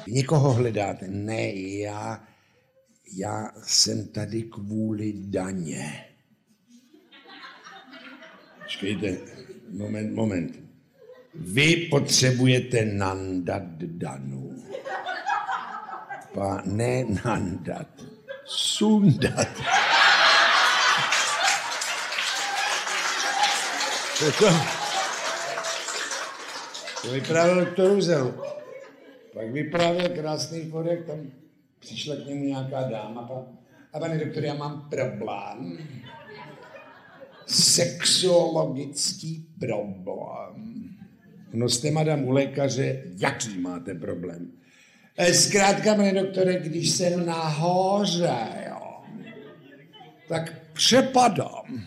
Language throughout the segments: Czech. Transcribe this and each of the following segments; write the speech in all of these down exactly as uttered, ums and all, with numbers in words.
Někoho hledáte? Ne, já, já jsem tady kvůli daně. Počkejte, moment, moment. Vy potřebujete nandat Danu. Pa, ne nandat, sundat. To, to vyprávěl doktor Uzel. Pak vyprávěl krásný forek, tam přišla k němu nějaká dáma. Pa, a pane doktor, já mám problém. Sexuologický problém. No jste, madam, u lékaře, jaký máte problém? Zkrátka, pane doktore, když jsem nahoře, jo, tak přepadám.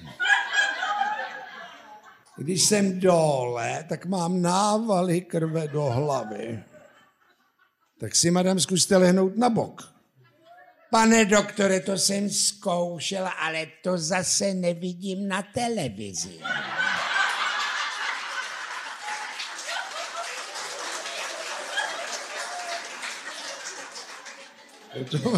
Když jsem dole, tak mám návaly krve do hlavy. Tak si, madam, zkuste lehnout na bok. Pane doktore, to jsem zkoušel, ale to zase nevidím na televizi. To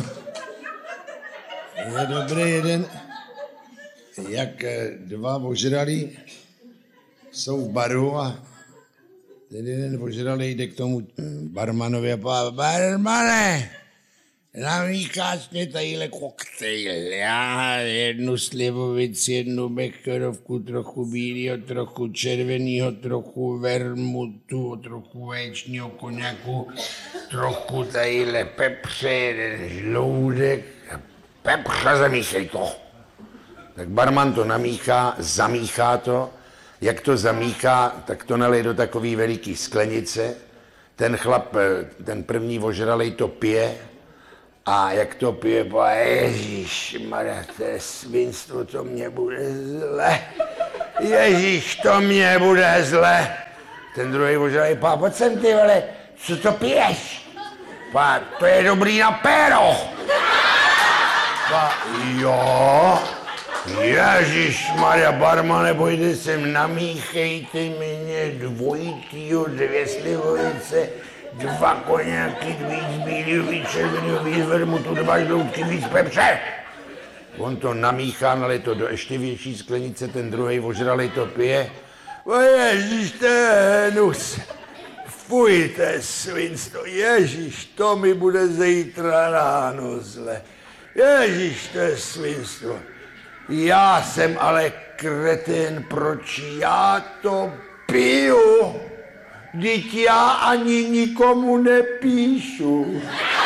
je dobrý jeden, jak dva ožralí jsou v baru a ten jeden ožralý jde k tomu barmanovi a pá, barmane, namícháš mě tadyhle koktejl, já jednu slivovici, jednu becherovku, trochu bílýho, trochu červenýho, trochu vermutu, trochu vaječního koněku, trochu tadyhle pepře, jeden žloudek, pepře, zamíchej to. Tak barman to namíchá, zamíchá to, jak to zamíchá, tak to nalej do takový veliký sklenice, ten chlap, ten první ožralej to pije, a jak to pije, pa ježišmarja, to je svinstvo, to mě bude zle. Ježíš, to mě bude zle. Ten druhý ožralej, pa, pojď sem ty vole, co to piješ? Pa, to je dobrý na péro. Pa, jo, ježišmarja, barmane, pojďte sem, namíchejte mě dvojitýho, dvě slivovice, dva koněky, víc bílýho, víc červenýho, víc vermutu, dva žloutky, víc pepře. On to namíchá, nalej to do ještě větší sklenice, ten druhej ožralej to pije. O ježiš, to je hnus. Fuj, to je svinstvo. Ježiš, to mi bude zítra ráno zle. Ježiš, to je svinstvo. Já jsem ale kretén, proč já to piju? Vždyť já ani nikomu nepíšu.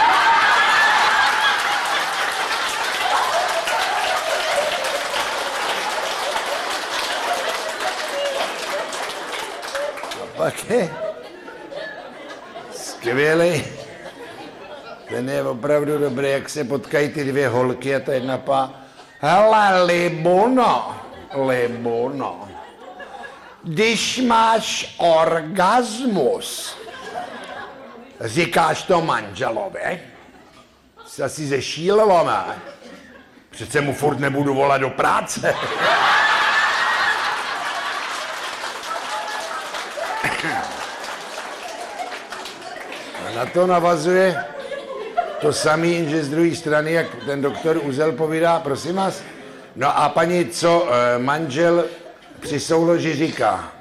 A pak je skvělej. Ten je opravdu dobrý, jak se potkají ty dvě holky a ta jedna pá. Hele, Libuno, Libuno. Když máš orgasmus, říkáš to manželovi, jsi asi zešílila, ne? Přece mu furt nebudu volat do práce. A na to navazuje to samý, jenže z druhé strany, jak ten doktor Uzel povídá, prosím vás, no a paní, co manžel při souloži říká?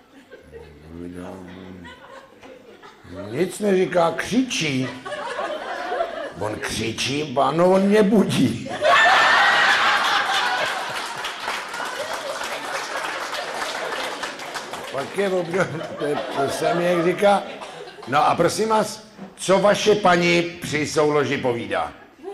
Nic neříká, křičí. On křičí, ano, on mě budí. Pak je obdobně, to, to samé, jak říká. No a prosím vás, co vaše paní při souloži povídá?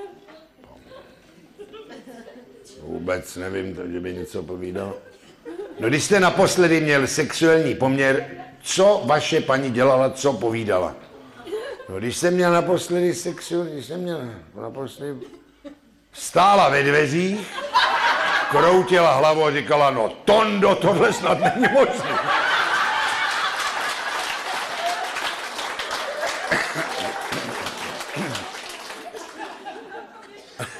Vůbec nevím, že by něco povídal. No když jste naposledy měl sexuální poměr, co vaše paní dělala, co povídala? No když jsem měl naposledy sexuální, když jsem měl naposledy... Stála ve dveřích, kroutila hlavu a říkala, no Tondo, tohle snad není možné.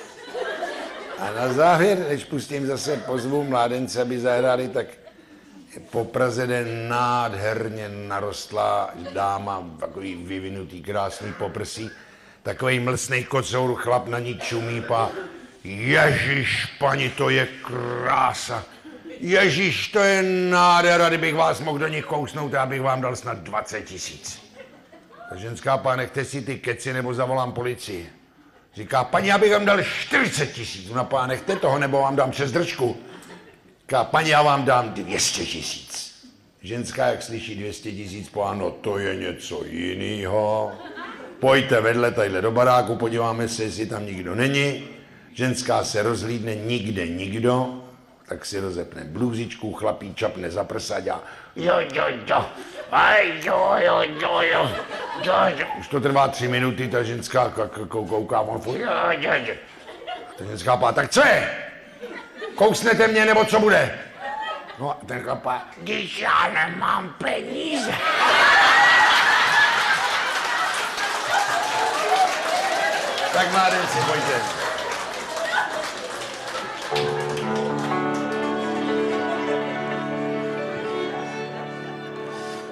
A na závěr, než pustím zase pozvu mládence, aby zahráli, tak Po Praze jde nádherně narostlá dáma, takový vyvinutý, krásný poprsí, takový mlsnej kocour, chlap na ní čumí, pa ježiš, pani, to je krása. Ježiš, to je nádhera, kdybych vás mohl do nich kousnout, já bych vám dal snad dvacet tisíc. Ta ženská pá, nechte si ty keci, nebo zavolám policii. Říká, paní, já bych vám dal čtyřicet tisíc. Ona pá, nechte toho, nebo vám dám přes držku. Říká, paní, já vám dám dvě stě tisíc. Ženská, jak slyší dvě stě tisíc, pá, no to je něco jinýho. Pojďte vedle tadyhle do baráku, podíváme se, jestli tam nikdo není. Ženská se rozhlídne, nikde nikdo. Tak si rozepne blůzičku, chlapí čapne za prsa a dělá jo, jo, jo, aj, jo, jo, jo, jo, jo, jo. Už to trvá tři minuty, ta ženská kouká, on furt, jo, jo, jo. Ta ženská pá, tak co je? Kousnete mě, nebo co bude? No a ten chlapá, když já nemám peníze. Tak mládenci, pojďte.